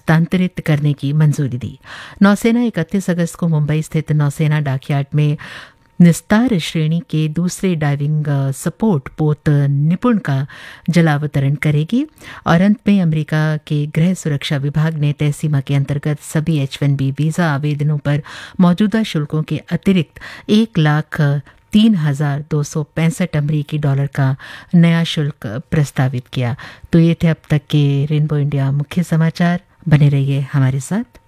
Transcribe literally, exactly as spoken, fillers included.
हस्तांतरित करने की मंजूरी दी। नौसेना इकतीस अगस्त को मुंबई स्थित नौसेना डॉकयार्ड में निस्तार श्रेणी के दूसरे डाइविंग सपोर्ट पोत निपुण का जलावतरण करेगी। और अंत में अमेरिका के गृह सुरक्षा विभाग ने तय सीमा के अंतर्गत सभी एच वन बी वीजा आवेदनों पर मौजूदा शुल्कों के अतिरिक्त एक लाख तीन हजार दो सौ पैंसठ अमरीकी डॉलर का नया शुल्क प्रस्तावित किया। तो ये थे अब तक के रेनबो इंडिया मुख्य समाचार। बने रहिए हमारे साथ।